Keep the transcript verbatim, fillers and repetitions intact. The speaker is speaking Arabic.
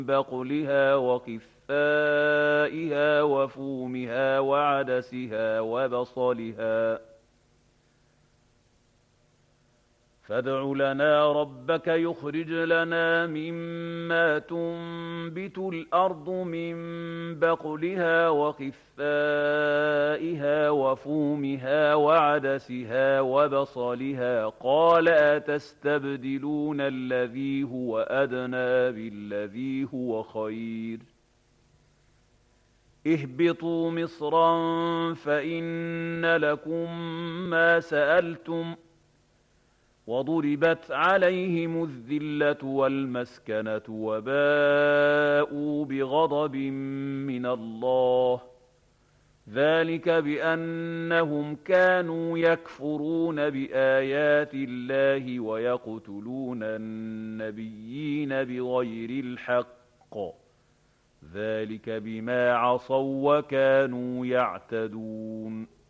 بقلها وقثائها وفومها وعدسها وبصلها فادع لنا ربك يخرج لنا مما تنبت الأرض من بقلها وقثائها وفومها وعدسها وبصلها قال أتستبدلون الذي هو أدنى بالذي هو خير اهبطوا مصرا فإن لكم ما سألتم وضربت عليهم الذلة والمسكنة وباءوا بغضب من الله ذلك بأنهم كانوا يكفرون بآيات الله ويقتلون النبيين بغير الحق ذلك بما عصوا وكانوا يعتدون